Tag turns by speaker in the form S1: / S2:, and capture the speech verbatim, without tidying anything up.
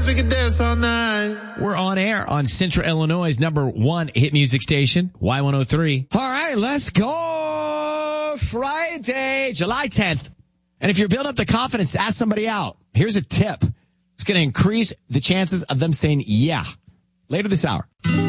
S1: we could dance all night.
S2: We're on air on Central Illinois' number one hit music station, Y one oh three.
S3: All right, let's go. Friday, July tenth. And if you're building up the confidence to ask somebody out, here's a tip. It's going to increase the chances of them saying yeah later this hour.